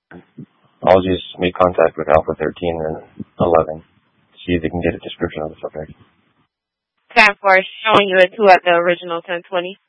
I'll just make contact with Alpha 13 and 11. See if they can get a description of the subject. 10-4 showing you a 2 at the original 1020.